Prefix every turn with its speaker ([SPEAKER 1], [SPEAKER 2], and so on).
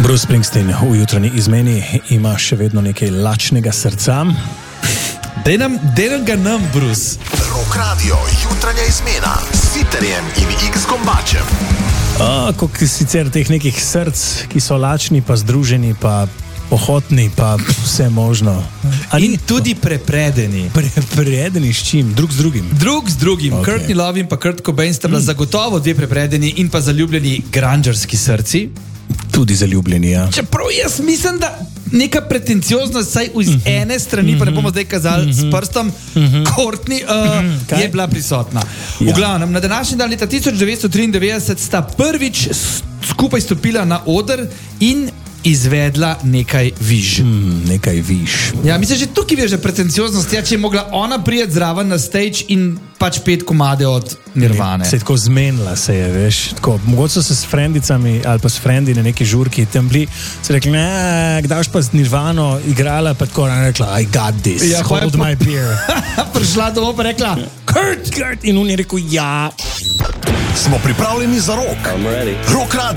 [SPEAKER 1] Bruce Springsteen v jutranji izmeni ima še vedno nekaj lačnega srca.
[SPEAKER 2] Dej nam Bruce.
[SPEAKER 3] Rock Radio, jutranja izmena s Siterjem in X-Gombačem.
[SPEAKER 1] Koliko sicer teh nekih src, ki so lačni, pa združeni, pa pohotni, pa vse možno.
[SPEAKER 2] In tudi prepredeni.
[SPEAKER 1] Prepredeni s čim? Drug z drugim?
[SPEAKER 2] Drug z drugim.
[SPEAKER 1] Okay.
[SPEAKER 2] Courtney Love in pa Kurt Cobain sta bila zagotovo dve prepredeni in pa zaljubljeni grangerski srci.
[SPEAKER 1] Tudi zaljubljeni, ja.
[SPEAKER 2] Čeprav jaz mislim, da neka pretencioznost, saj iz ene strani, pa ne bomo zdaj kazali s prstom, Courtney je bila prisotna. V glavnem, na današnji dan leta 1993 sta prvič skupaj stopila na oder in izvedla nekaj viž.
[SPEAKER 1] Nekaj viž.
[SPEAKER 2] Ja, mislim, že tukaj je že pretencioznost, če je mogla ona prijeti zraven na stage in pač 5 komade od Nirvane.
[SPEAKER 1] Se je tako zmenila, se je, veš. Tako, mogoče so se s frendicami ali pa s frendi na neki žurki tam bili, so rekli, kdaj pa z Nirvano igrala, pa tako rekla, I got this, hold my beer.
[SPEAKER 2] Prišla domov pa rekla,
[SPEAKER 1] Kurt, in on je rekel, ja.
[SPEAKER 3] Smo pripravljeni za rock. Rock Radio.